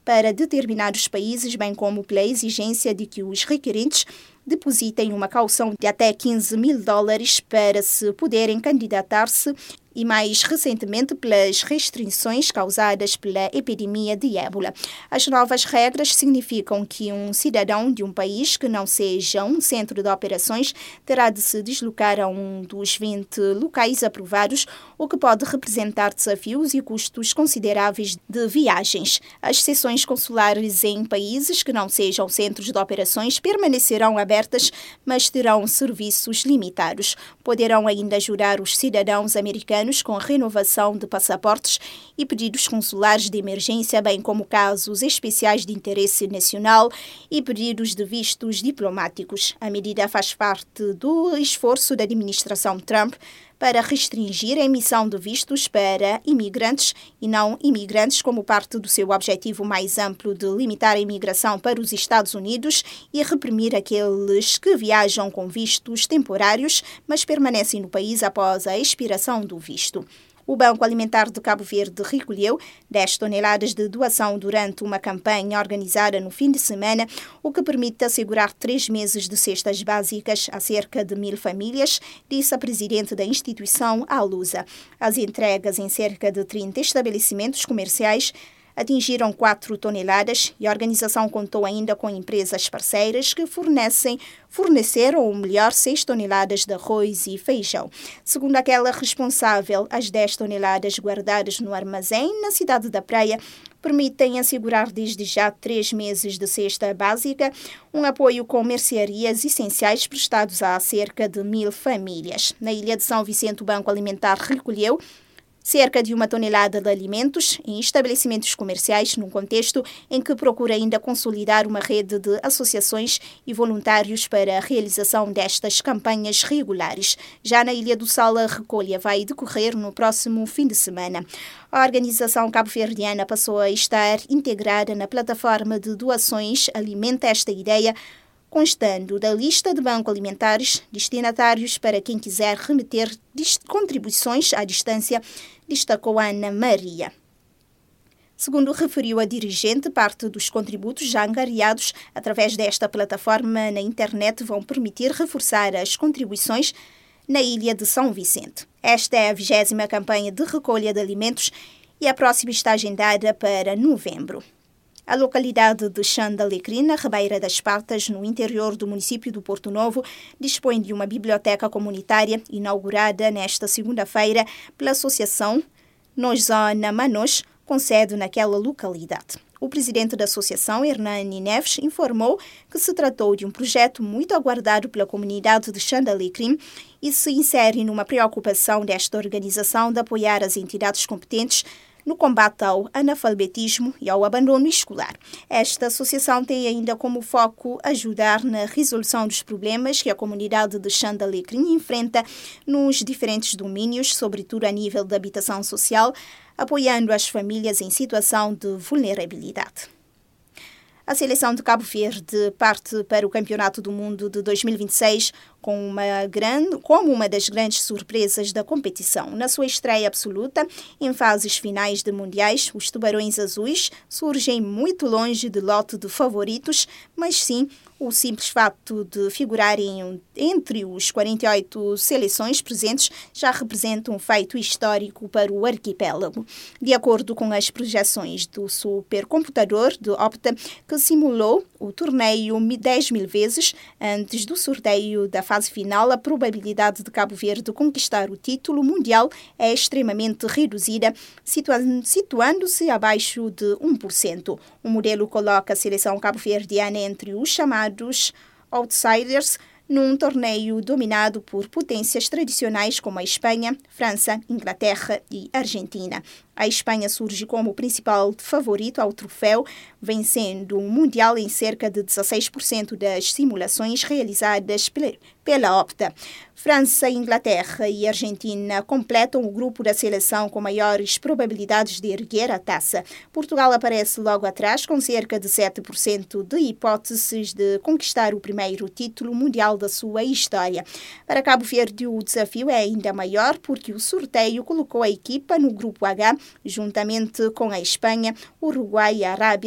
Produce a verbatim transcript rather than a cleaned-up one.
para determinados países, bem como pela exigência de que os requerentes depositem uma caução de até quinze mil dólares para se poderem candidatar-se e, mais recentemente, pelas restrições causadas pela epidemia de ébola. As novas regras significam que um cidadão de um país que não seja um centro de operações terá de se deslocar a um dos vinte locais aprovados, o que pode representar desafios e custos consideráveis de viagens. As seções consulares em países que não sejam centros de operações permanecerão abertas, mas terão serviços limitados. Poderão ainda ajudar os cidadãos americanos com a renovação de passaportes e pedidos consulares de emergência, bem como casos especiais de interesse nacional e pedidos de vistos diplomáticos. A medida faz parte do esforço da administração Trump para restringir a emissão de vistos para imigrantes e não imigrantes, como parte do seu objetivo mais amplo de limitar a imigração para os Estados Unidos e reprimir aqueles que viajam com vistos temporários, mas permanecem no país após a expiração do visto. O Banco Alimentar de Cabo Verde recolheu dez toneladas de doação durante uma campanha organizada no fim de semana, o que permite assegurar três meses de cestas básicas a cerca de mil famílias, disse a presidente da instituição, a Lusa. As entregas em cerca de trinta estabelecimentos comerciais atingiram quatro toneladas e a organização contou ainda com empresas parceiras que fornecem, forneceram, ou melhor, seis toneladas de arroz e feijão. Segundo aquela responsável, as dez toneladas guardadas no armazém na cidade da Praia permitem assegurar desde já três meses de cesta básica, um apoio com mercearias essenciais prestados a cerca de mil famílias. Na Ilha de São Vicente, o Banco Alimentar recolheu cerca de uma tonelada de alimentos em estabelecimentos comerciais, num contexto em que procura ainda consolidar uma rede de associações e voluntários para a realização destas campanhas regulares. Já na Ilha do Sal, a recolha vai decorrer no próximo fim de semana. A organização cabo-verdiana passou a estar integrada na plataforma de doações Alimenta Esta Ideia, constando da lista de bancos alimentares destinatários para quem quiser remeter contribuições à distância, destacou Ana Maria. Segundo referiu a dirigente, parte dos contributos já angariados através desta plataforma na internet vão permitir reforçar as contribuições na Ilha de São Vicente. Esta é a vigésima campanha de recolha de alimentos e a próxima está agendada para novembro. A localidade de Chã de Alecrim, na Ribeira das Patas, no interior do município do Porto Novo, dispõe de uma biblioteca comunitária inaugurada nesta segunda-feira pela Associação Nozona Manos, com sede naquela localidade. O presidente da associação, Hernani Neves, informou que se tratou de um projeto muito aguardado pela comunidade de Chã de Alecrim e se insere numa preocupação desta organização de apoiar as entidades competentes no combate ao analfabetismo e ao abandono escolar. Esta associação tem ainda como foco ajudar na resolução dos problemas que a comunidade de Chã de Alecrim enfrenta nos diferentes domínios, sobretudo a nível da habitação social, apoiando as famílias em situação de vulnerabilidade. A seleção de Cabo Verde parte para o Campeonato do Mundo de dois mil e vinte e seis com uma grande, como uma das grandes surpresas da competição. Na sua estreia absoluta, em fases finais de mundiais, os Tubarões Azuis surgem muito longe de lote de favoritos, mas sim o simples facto de figurarem entre os quarenta e oito seleções presentes já representa um feito histórico para o arquipélago. De acordo com as projeções do supercomputador de Opta, que simulou o torneio dez mil vezes antes do sorteio da fase final, a probabilidade de Cabo Verde conquistar o título mundial é extremamente reduzida, situando-se abaixo de um por cento. O modelo coloca a seleção cabo-verdiana entre os chamados outsiders num torneio dominado por potências tradicionais como a Espanha, França, Inglaterra e Argentina. A Espanha surge como o principal favorito ao troféu, vencendo o Mundial em cerca de dezasseis por cento das simulações realizadas pela Opta. França, Inglaterra e Argentina completam o grupo da seleção com maiores probabilidades de erguer a taça. Portugal aparece logo atrás, com cerca de sete por cento de hipóteses de conquistar o primeiro título mundial da sua história. Para Cabo Verde, o desafio é ainda maior, porque o sorteio colocou a equipa no grupo H, juntamente com a Espanha, Uruguai e a Arábia